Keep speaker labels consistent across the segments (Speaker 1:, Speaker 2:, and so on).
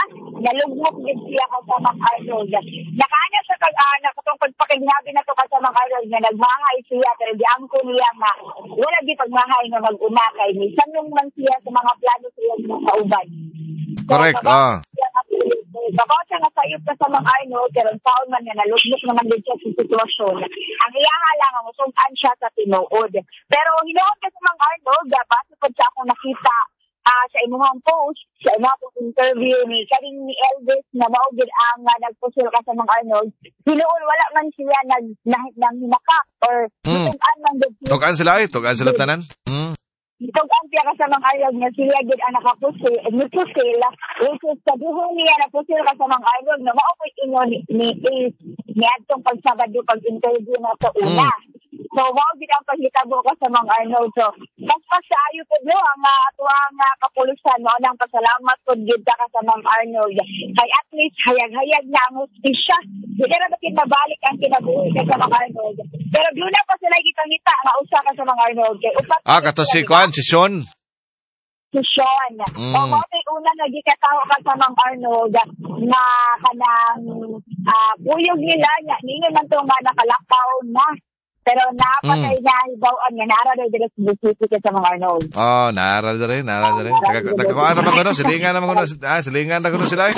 Speaker 1: nalugmok din siya kasamang Arnold. Nakaana sa kag-anak katong pagpakignabi na to kasamang Arnold nga nagmahay siya pero di angko niya nga wala di pagmahay nga mag-una kay minsan yung man siya sa mga plano siya sa uban.
Speaker 2: Correct.
Speaker 1: Baka siya nga sayop ka sa mga Arnold, pero taon man nga nalugmok naman din siya sa sitwasyon. Ang iyaha lang ang usungan siya sa tinuod. Pero hinoon ka sa mga Arnold, base po siya akong nakita sa imuhang post, sa imuhang interview ni Karing ni Elvis na maugid ang nagpusil ka sa mga Arnold. Hinoon, wala man siya nang hinakak or usungan man din siya.
Speaker 2: Tugaan sila tanan.
Speaker 1: Tugaan siya ka sa mga Arnold nga siya gid ang nakapusil, nipusil, which is sabihin niya napusil ka sa mga Arnold na maupit inyo ni Adtong pagsabado pag-interview na ito una. So, maugid ang paghitabo ka sa mga Arnold. So, mas pasaayo po ang atuang kapulisan mo nang pasalamat po gid ka sa mga Arnold. Kay at least hayag-hayag na ang hustisya. Di ka na bakit mabalik ang kinabuhi ka sa mga Arnold. Pero doon na pa sila gitang-gita na usa ka sa mga Arnold.
Speaker 2: Kato si Kuan, si Sean.
Speaker 1: Si Sean. O may una nagikataho ka sa mga Arnold na kanang puyog nila niya. Ningon man ito nga nakalakaw na. Pero napatay na ibawaan nga. Nara na dire sa Busuti ka sa mga Arnold.
Speaker 2: Nara na rin. Nagkakuan naman ko no. Silingan naman ko no. Silingan na ko no sila.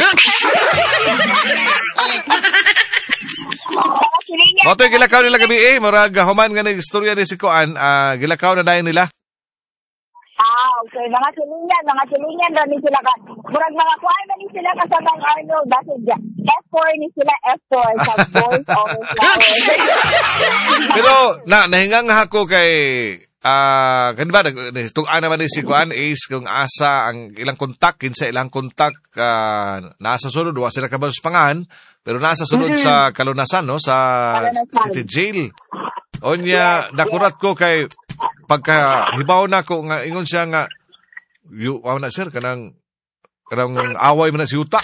Speaker 2: Moto'y gilakaw nila gabi murag human nga nag-istorya ni si Kuan. Gilakaw na dayon nila.
Speaker 1: Okay. Mga silingan rin sila ka. Murag mga kuhaan na ni sila kasamang Arnold. Bakit dyan? F4 ni sila, F4. Sa voice over flowers.
Speaker 2: Pero, nahingang ako kay, kandiba, tugaan naman ni si Kuan Ace kung asa ang ilang kontak, kinsa ilang kontak, nasa sunod, wa sila kabalos pangan, pero nasa sunod sa Kalunasan, no? Sa City Jail. Onya, nakurat ko kay, pagka hibaw na ko nga ingon siya nga na sir kanang away man na si Yuta.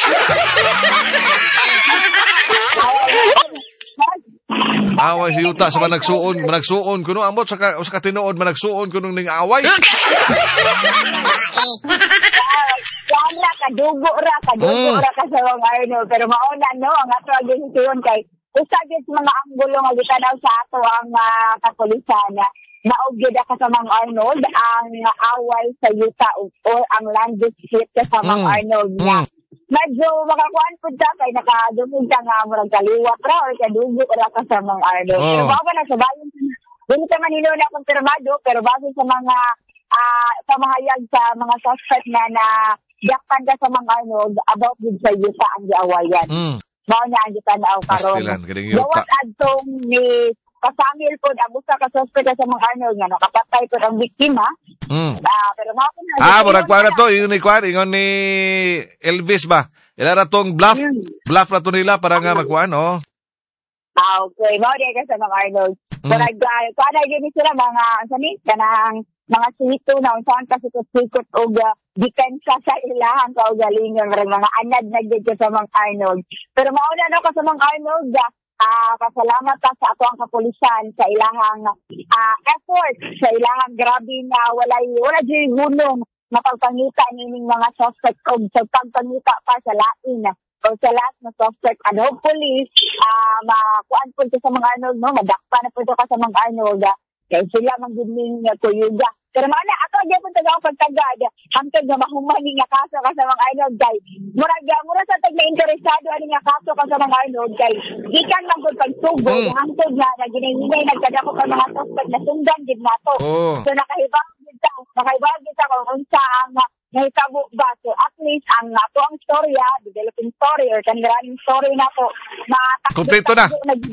Speaker 2: Away si Yuta sa managsuon kuno ambot sa tinuod managsuon kuno ning away.
Speaker 1: Kadugo ra ka sa mga Arnold pero mauna no ang ato agin kay usa gid mga anggulo nga gitanaw sa ato ang kapulisan. Naugid ka sa mga Arnold ang away sa Yuta o ang land dispute sa mga Arnold na medyo makakuan po siya kay nakadumog ka nga murag kaliwat ra or kadugo ra ka sa mga Arnold. Pero bago na sa bayan, hindi ka manilo na konfirmado pero base sa mga pamahayag sa mga suspect na dakpan ka sa mga Arnold about with sa Yuta ang giawayan. Mao na ang gitanaw karon. Gawat adtong ni Kasamil po, ang usa ka suspect sa mga Arnold nga nakapatay po ang biktima. Pero mao na.
Speaker 2: Murag pa na to, ingon ni Elvis ba? Ilara tong bluff na to nila para nga magkuhan, no?
Speaker 1: Okay, mao di ka sa mga Arnold. Murag kada gini sila mga kanang mga sito na unsaon ka sikot og depensa sa ilahang kaugalingon mga anad na gid sa mga Arnold. Pero mao na ka sa mga Arnold pasalamat ka sa ato ang kapulisan sa ilahang effort, sa ilahang grabe na wala dyan hunong mapagpangita nining mga suspect o sa pagpangita pa sa lain o sa last na suspect and hopefully makuan po sa mga Arnold no, madakpa na po ka sa mga Arnold kaya sila manggudning kuyuga. Pero mana ako dyan kung pagtagad hangtod na mahumaning nga kaso ka sa mga Arnold kay mura sa tag na interesado ani nga kaso ka sa mga Arnold kay gikan lang kung pagtubo hangtod na ginay nagkadako ka mga suspect na sundan gid nato. So nakahibang kita kung unsa ang nahitabo ba. So at least ang ato ang storya, developing story or kaniraning story nato
Speaker 2: kompleto na.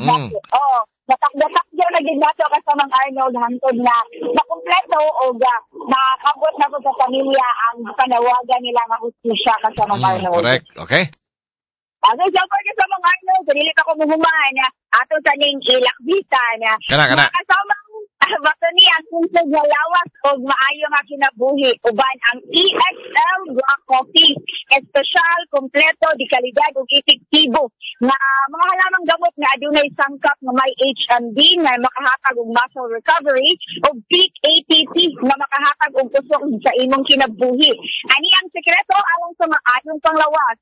Speaker 1: Datak dyan naging nato ka sa mga Arnold hantod na makumpleto o makakabot na po sa pamilya ang panawagan nila nga hustisya ka sa mga Arnold.
Speaker 2: Correct, okay.
Speaker 1: Okay, so for sa mga Arnold, dili ka kumuhuman ato sa ning ilakbitan.
Speaker 2: Kana.
Speaker 1: Kasama bato niya kung sa lawas o maayo nga kinabuhi uban ang EXL Black Coffee espesyal, kompleto, di kalidad ug epektibo na mga halamang gamot nga adunay sangkap nga may HMB nga makahatag og muscle recovery ug peak ATP nga makahatag og kusog sa imong kinabuhi. Ani ang sekreto alang sa maayong panglawas